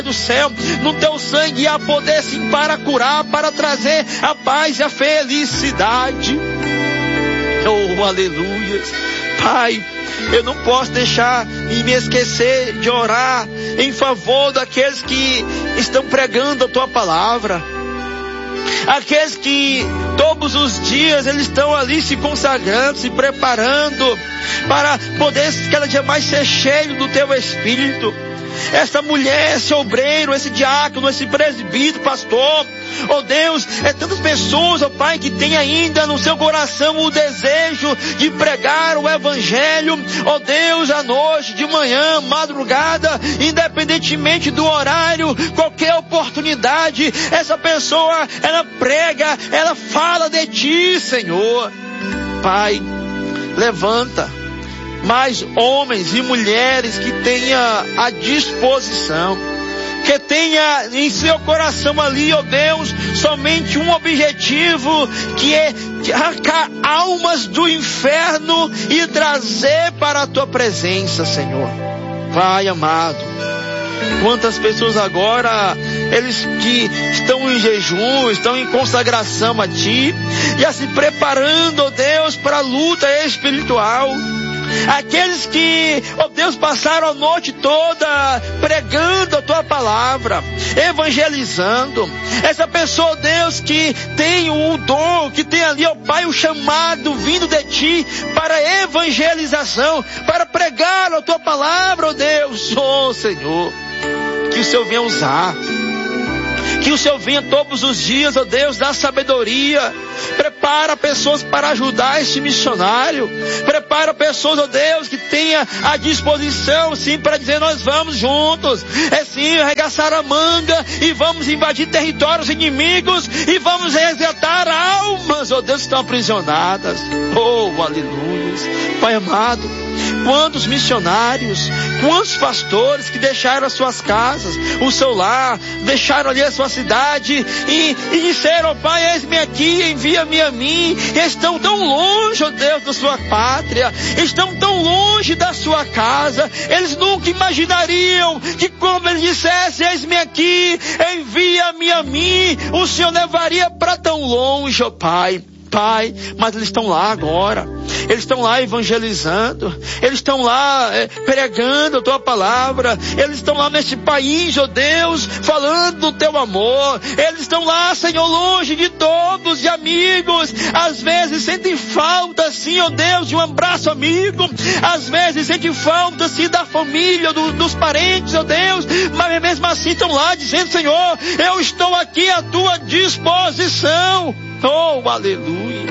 do céu, no teu sangue há poder sim para curar, para trazer a paz e a felicidade. Oh, aleluia. Pai, eu não posso deixar e me esquecer de orar em favor daqueles que estão pregando a tua palavra. Aqueles que todos os dias eles estão ali se consagrando, se preparando para poder cada dia mais ser cheio do teu Espírito. Essa mulher, esse obreiro, esse diácono, esse presbítero, pastor, oh Deus, tantas pessoas, oh Pai, que tem ainda no seu coração o desejo de pregar o Evangelho, oh Deus, à noite, de manhã, madrugada, independentemente do horário, qualquer oportunidade, essa pessoa, ela prega, ela fala de Ti, Senhor. Pai, levanta mais homens e mulheres que tenha a disposição, que tenha em seu coração ali, ó Deus, somente um objetivo, que é arrancar almas do inferno e trazer para a tua presença, Senhor. Pai amado, quantas pessoas agora, eles que estão em jejum, estão em consagração a Ti, já se preparando, ó Deus, para a luta espiritual. Aqueles que, ó Deus, passaram a noite toda pregando a Tua palavra, evangelizando. Essa pessoa, ó Deus, que tem o dom, que tem ali, ó Pai, o chamado vindo de Ti para evangelização, para pregar a Tua palavra, ó Deus. Oh Senhor, que o Senhor venha usar. Que o Senhor venha todos os dias, ó Deus, dar sabedoria. Prepara pessoas para ajudar este missionário. Prepara pessoas, ó Deus, que tenha a disposição, sim, para dizer, nós vamos juntos. É sim, arregaçar a manga e vamos invadir territórios inimigos e vamos resgatar almas, ó Deus, que estão aprisionadas. Oh, aleluia. Pai amado, quantos missionários, quantos pastores que deixaram as suas casas, o seu lar, deixaram ali a sua cidade e disseram, ó Pai, eis-me aqui, envia-me a mim. Estão tão longe, ó Deus, da sua pátria, estão tão longe da sua casa. Eles nunca imaginariam que como eles dissessem, eis-me aqui, envia-me a mim, o Senhor levaria para tão longe, ó Pai. Pai, mas eles estão lá agora, eles estão lá evangelizando, eles estão lá pregando a Tua palavra, eles estão lá neste país, ó Deus, falando do Teu amor, eles estão lá, Senhor, longe de todos, de amigos, às vezes sentem falta, sim, ó Deus, de um abraço amigo, às vezes sentem falta, sim, da família, dos parentes, ó Deus, mas mesmo assim estão lá dizendo, Senhor, eu estou aqui à Tua disposição. Oh, aleluia.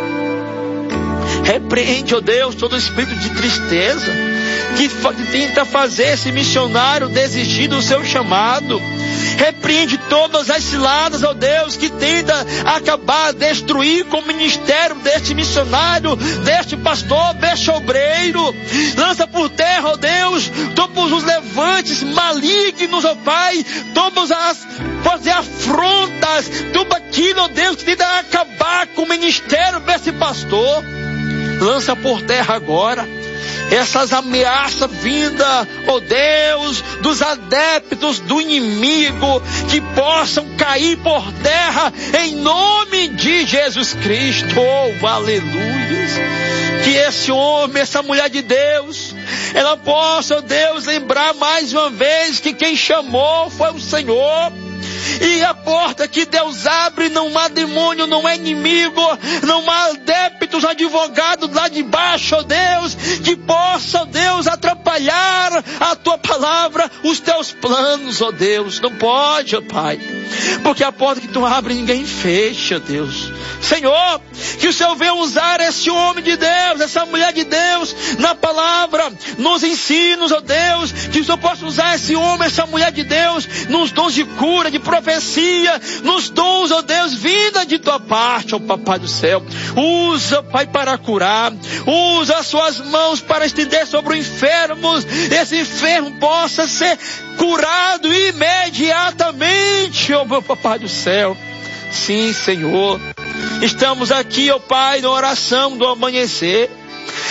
Repreende, ó Deus, todo espírito de tristeza que tenta fazer esse missionário desistir do seu chamado. Repreende todas as ciladas, ó Deus, que tenta acabar, destruir com o ministério deste missionário, deste pastor, deste obreiro. Lança por terra, ó Deus, todos os levantes malignos, ó Pai, todas as afrontas, tudo aquilo, ó Deus, que tenta acabar com o ministério desse pastor. Lança por terra agora essas ameaças vindas, ó Deus, dos adeptos do inimigo, que possam cair por terra em nome de Jesus Cristo. Oh, aleluia. Que esse homem, essa mulher de Deus, ela possa, ó Deus, lembrar mais uma vez que quem chamou foi o Senhor. E a porta que Deus abre, não há demônio, não há inimigo, não há adeptos, advogados lá de baixo, ó Deus, que possa, ó Deus, atrapalhar a Tua palavra, os Teus planos, ó Deus. Não pode, ó Pai, porque a porta que Tu abre ninguém fecha, Deus. Senhor, que o Senhor venha usar esse homem de Deus, essa mulher de Deus, na palavra, nos ensinos, ó Deus, que o Senhor possa usar esse homem, essa mulher de Deus, nos dons de cura, de profecia, nos dons, ó Deus, vinda de Tua parte, ó Papai do céu. Usa, Pai, para curar, usa as Suas mãos para estender sobre o enfermo, esse enfermo possa ser curado imediatamente, ó meu Papai do céu. Sim, Senhor, estamos aqui, ó Pai, na oração do amanhecer.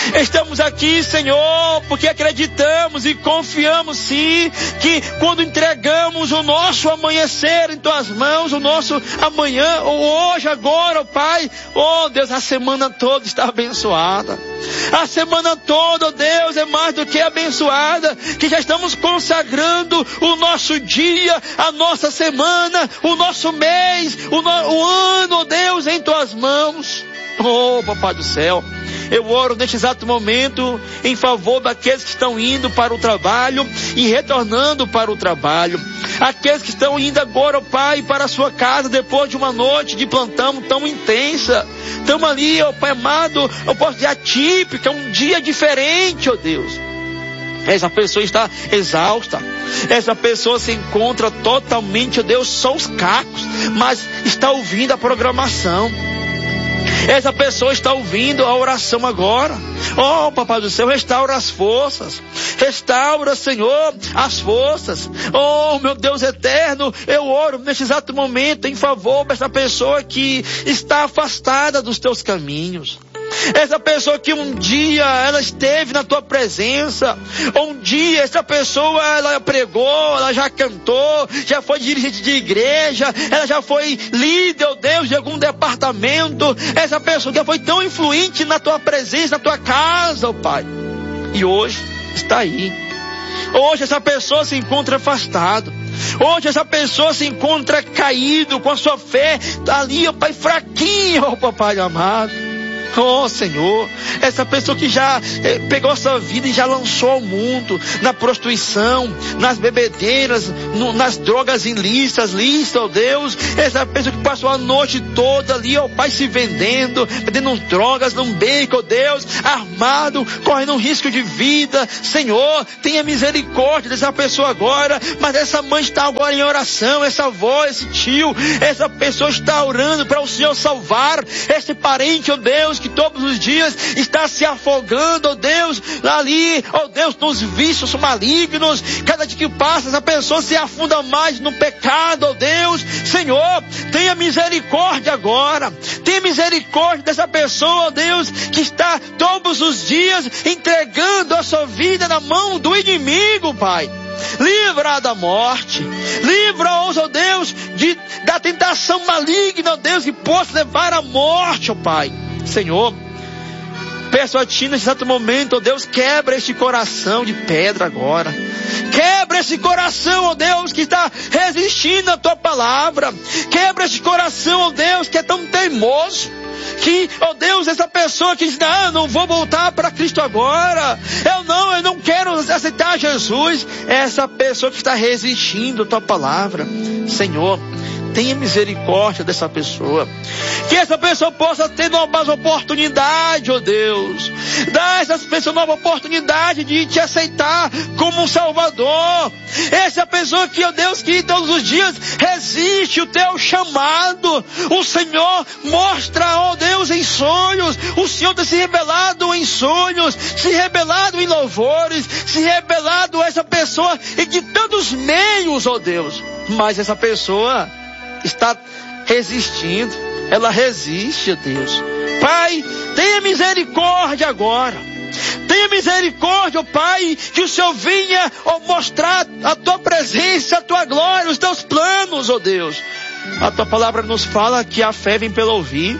Estamos aqui, Senhor, porque acreditamos e confiamos sim, que quando entregamos o nosso amanhecer em tuas mãos, o nosso amanhã, ou hoje, agora, Pai, Deus, a semana toda está abençoada. A semana toda, Deus, é mais do que abençoada, que já estamos consagrando o nosso dia, a nossa semana, o nosso mês, o ano, Deus, em tuas mãos. Papai do céu, eu oro neste exato momento em favor daqueles que estão indo para o trabalho e retornando para o trabalho. Aqueles que estão indo agora, Pai, para a sua casa depois de uma noite de plantão tão intensa. Estamos ali, Pai amado, eu posso dizer atípica, um dia diferente, Deus. Essa pessoa está exausta. Essa pessoa se encontra totalmente, Deus, só os cacos, mas está ouvindo a programação. Essa pessoa está ouvindo a oração agora. Papai do céu, restaura as forças. Restaura, Senhor, as forças. Meu Deus eterno, eu oro neste exato momento em favor dessa pessoa que está afastada dos teus caminhos. Essa pessoa que um dia ela esteve na tua presença, um dia essa pessoa ela pregou, ela já cantou, já foi dirigente de igreja, ela já foi líder, Deus, de algum departamento. Essa pessoa já foi tão influente na tua presença, na tua casa, Pai, e hoje está aí. Hoje essa pessoa se encontra afastada. Hoje essa pessoa se encontra caído com a sua fé ali, Pai, fraquinho, Papai amado. Senhor, essa pessoa que já pegou a sua vida e já lançou ao mundo, na prostituição, nas bebedeiras, nas drogas ilícitas, Deus, essa pessoa que passou a noite toda ali, Pai, se vendendo drogas num beco, Deus, armado, correndo um risco de vida. Senhor, tenha misericórdia dessa pessoa agora, mas essa mãe está agora em oração, essa avó, esse tio, essa pessoa está orando para o Senhor salvar esse parente, Deus, que todos os dias está se afogando, Deus, ali, Deus, nos vícios malignos. Cada dia que passa, essa pessoa se afunda mais no pecado, Deus. Senhor, tenha misericórdia agora. Tenha misericórdia dessa pessoa, Deus, que está todos os dias entregando a sua vida na mão do inimigo, Pai. Livra da morte, livra-os, Deus, da tentação maligna, Deus, que possa levar à morte, Pai. Senhor, peço a Ti nesse exato momento, Deus, quebra este coração de pedra agora. Quebra esse coração, Deus, que está resistindo à Tua palavra. Quebra esse coração, Deus, que é tão teimoso. Que, Deus, essa pessoa que diz, eu não vou voltar para Cristo agora. Eu não quero aceitar Jesus. Essa pessoa que está resistindo à Tua palavra. Senhor, tenha misericórdia dessa pessoa. Que essa pessoa possa ter novas oportunidades, Deus. Dá a essa pessoa nova oportunidade de Te aceitar como um Salvador. Essa pessoa que, Deus, que todos os dias resiste o Teu chamado. O Senhor mostra, Deus, em sonhos. O Senhor tem se revelado em sonhos, se revelado em louvores, se revelado a essa pessoa e de tantos meios, Deus. Mas essa pessoa está resistindo, ela resiste, Deus. Pai, tenha misericórdia agora. Tenha misericórdia, Pai, que o Senhor venha mostrar a Tua presença, a Tua glória, os Teus planos, Deus. A Tua palavra nos fala que a fé vem pelo ouvir,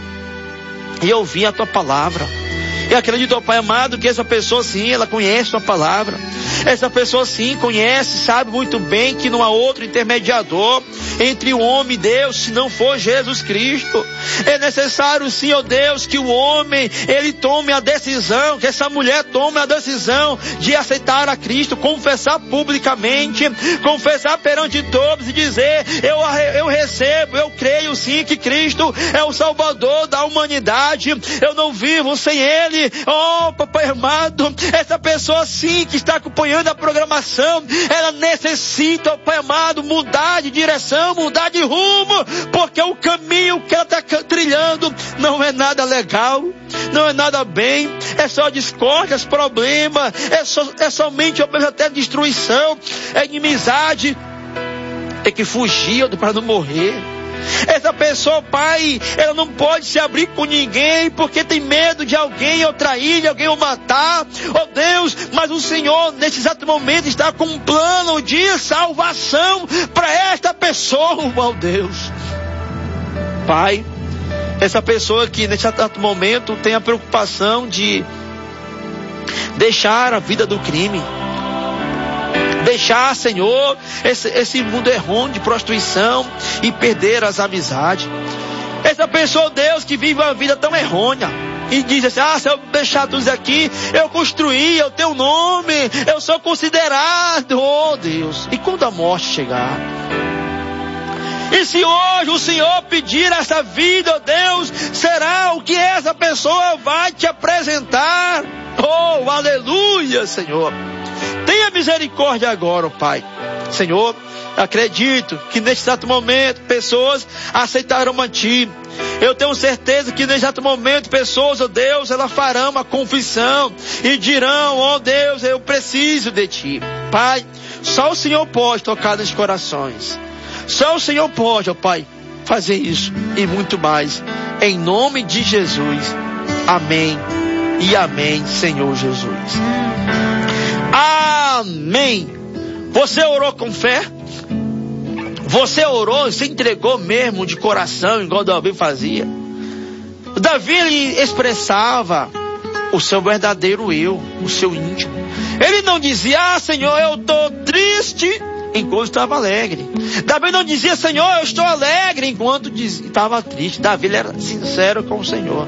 e ouvir a Tua palavra. Eu acredito, Pai amado, que essa pessoa sim, ela conhece Tua palavra. Essa pessoa sim conhece, sabe muito bem que não há outro intermediador entre o homem e Deus, se não for Jesus Cristo. É necessário sim, Deus, que o homem, ele tome a decisão, que essa mulher tome a decisão de aceitar a Cristo, confessar publicamente, confessar perante todos e dizer, eu recebo, eu creio sim que Cristo é o Salvador da humanidade, eu não vivo sem Ele. Papai amado, essa pessoa sim que está acompanhando a programação, ela necessita, Pai amado, mudar de direção, mudar de rumo, porque o caminho que ela está trilhando não é nada legal, não é nada bem, é só discórdias, problemas, é somente até destruição, é inimizade, tem que fugir para não morrer. Essa pessoa, Pai, ela não pode se abrir com ninguém, porque tem medo de alguém ou trair, de alguém ou matar. Oh Deus, mas o Senhor, nesse exato momento, está com um plano de salvação para esta pessoa, oh Deus. Pai, essa pessoa que nesse exato momento tem a preocupação de deixar a vida do crime, deixar, Senhor, esse mundo errôneo de prostituição e perder as amizades. Essa pessoa, Deus, que vive uma vida tão errônea e diz assim: se eu deixar tudo isso aqui, eu construí, eu tenho nome, eu sou considerado, oh Deus. E quando a morte chegar? E se hoje o Senhor pedir essa vida, oh Deus, será o que essa pessoa vai te apresentar? Oh, aleluia, Senhor. Tenha misericórdia agora, oh Pai. Senhor, acredito que neste exato momento pessoas aceitarão a Ti. Eu tenho certeza que neste exato momento pessoas, oh Deus, elas farão uma confissão e dirão: oh Deus, eu preciso de Ti. Pai, só o Senhor pode tocar nos corações. Só o Senhor pode, ó Pai, fazer isso e muito mais. Em nome de Jesus. Amém e amém, Senhor Jesus. Amém. Você orou com fé? Você orou e se entregou mesmo de coração, igual Davi fazia? Davi, ele expressava o seu verdadeiro eu, o seu íntimo. Ele não dizia: Senhor, eu estou triste, enquanto estava alegre. Davi não dizia: Senhor, eu estou alegre, enquanto estava triste. Davi, ele era sincero com o Senhor.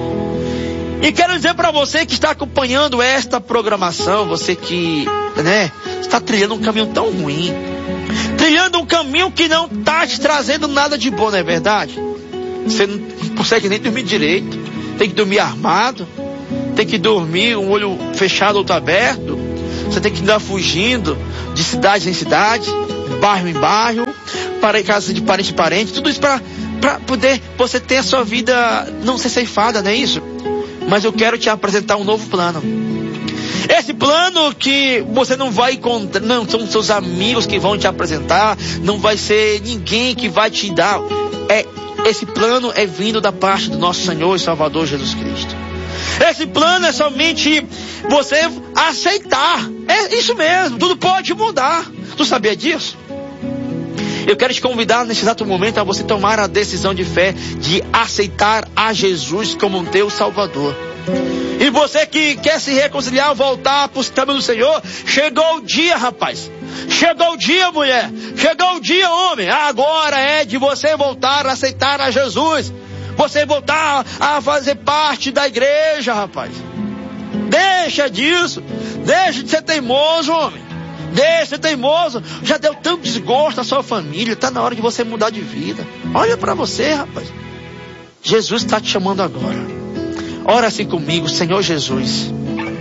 E quero dizer para você que está acompanhando esta programação, você que, está trilhando um caminho tão ruim, trilhando um caminho que não está te trazendo nada de bom, não é verdade? Você não consegue nem dormir direito, tem que dormir armado, tem que dormir um olho fechado, outro aberto, você tem que andar fugindo de cidade em cidade, bairro em bairro, para em casa de parente em parente, tudo isso para poder você ter a sua vida não ser ceifada, não é isso? Mas eu quero te apresentar um novo plano. Esse plano que você não vai encontrar, não são seus amigos que vão te apresentar, não vai ser ninguém que vai te dar. Esse plano é vindo da parte do nosso Senhor e Salvador Jesus Cristo. Esse plano é somente você aceitar. É isso mesmo, tudo pode mudar. Tu sabia disso? Eu quero te convidar nesse exato momento a você tomar a decisão de fé de aceitar a Jesus como teu Salvador. E você que quer se reconciliar, voltar para os caminhos do Senhor, chegou o dia, rapaz. Chegou o dia, mulher. Chegou o dia, homem. Agora é de você voltar a aceitar a Jesus. Você voltar a fazer parte da igreja, rapaz. Deixa disso. Deixa de ser teimoso, homem. Deixa de ser teimoso. Já deu tanto desgosto à sua família. Está na hora de você mudar de vida. Olha para você, rapaz. Jesus está te chamando agora. Ora assim comigo: Senhor Jesus,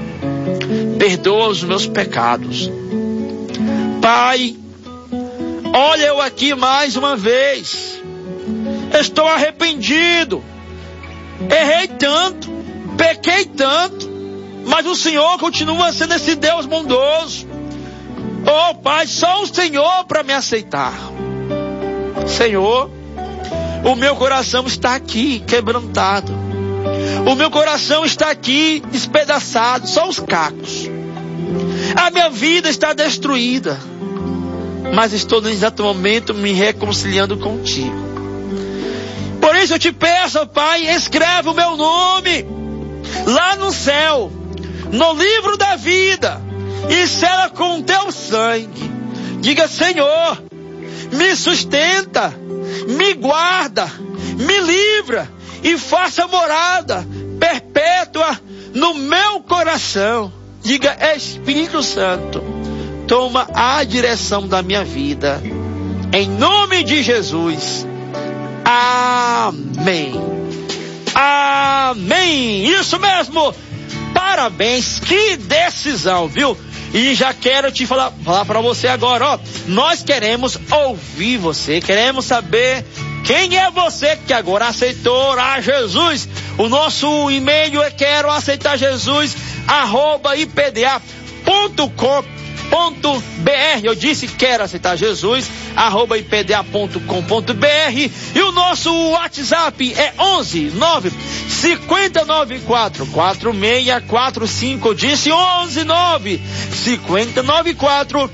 perdoa os meus pecados. Pai, olha eu aqui mais uma vez. Estou arrependido. Errei tanto, pequei tanto, mas o Senhor continua sendo esse Deus bondoso. Oh Pai, só o Senhor para me aceitar. Senhor, o meu coração está aqui quebrantado. O meu coração está aqui despedaçado, só os cacos. A minha vida está destruída, mas estou no exato momento me reconciliando contigo. Por isso eu te peço, Pai, escreve o meu nome lá no céu, no livro da vida, e sela com o teu sangue. Diga: Senhor, me sustenta, me guarda, me livra e faça morada perpétua no meu coração. Diga: Espírito Santo, toma a direção da minha vida, em nome de Jesus. Amém. Amém. Isso mesmo. Parabéns. Que decisão, viu? E já quero te falar para você agora, ó. Nós queremos ouvir você. Queremos saber quem é você que agora aceitou a Jesus. O nosso e-mail é queroaceitarjesus@ipda.com.br. Eu disse quero aceitar Jesus, @ipda.com.br, e o nosso WhatsApp é 11 9 5094 4645. Eu disse 11 9 5094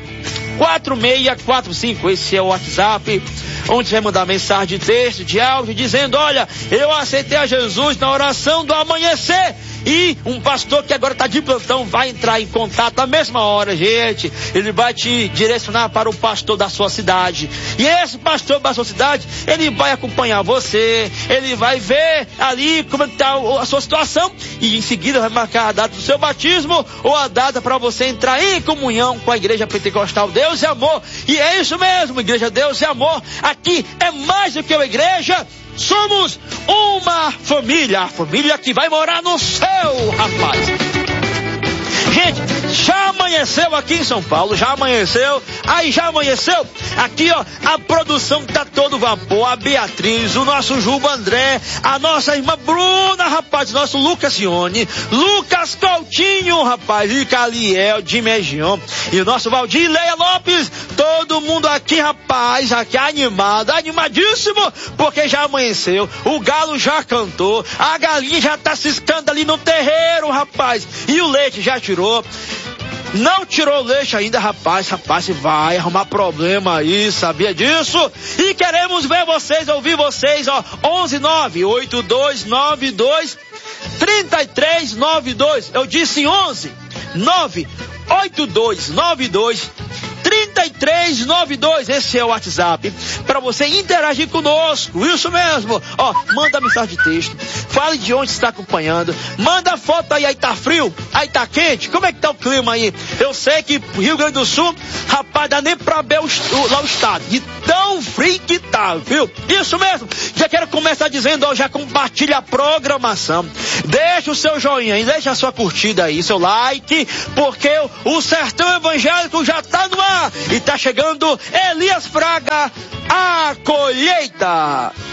4645. Esse é o WhatsApp, onde você vai mandar mensagem de texto, de áudio, dizendo: olha, eu aceitei a Jesus na oração do amanhecer. E um pastor que agora está de plantão vai entrar em contato na mesma hora, gente. Ele vai te direcionar para o pastor da sua cidade. E esse pastor da sua cidade, ele vai acompanhar você. Ele vai ver ali como está a sua situação. E em seguida vai marcar a data do seu batismo, ou a data para você entrar em comunhão com a Igreja Pentecostal Deus e Amor. E é isso mesmo, Igreja Deus e Amor. Aqui é mais do que uma igreja. Somos uma família, a família que vai morar no céu, rapaz. Gente, já amanheceu aqui em São Paulo, já amanheceu, aqui ó, a produção tá todo vapor, a Beatriz, o nosso Juba André, a nossa irmã Bruna, rapaz, nosso Lucas Cione, Lucas Coutinho, rapaz, e Caliel, Dimegion, e o nosso Valdir Leia Lopes, todo mundo aqui, rapaz, aqui animado, animadíssimo, porque já amanheceu, o galo já cantou, a galinha já tá ciscando ali no terreiro, rapaz, e o leite já tirou. Não tirou o leite ainda, rapaz, vai arrumar problema aí, sabia disso? E queremos ver vocês, ouvir vocês, ó, 11 9 8292 3392. Eu disse 11 9 8292 3392, esse é o WhatsApp, para você interagir conosco, isso mesmo, ó, manda mensagem de texto, fale de onde está acompanhando, manda foto aí tá frio, aí tá quente, como é que tá o clima aí? Eu sei que Rio Grande do Sul, rapaz, dá nem pra ver lá o estado, de tão frio que tá, viu? Isso mesmo, já quero começar dizendo, ó, já compartilha a programação, deixa o seu joinha aí, deixa a sua curtida aí, seu like, porque o Sertão Evangélico já tá no ar. E tá chegando Elias Fraga, a colheita.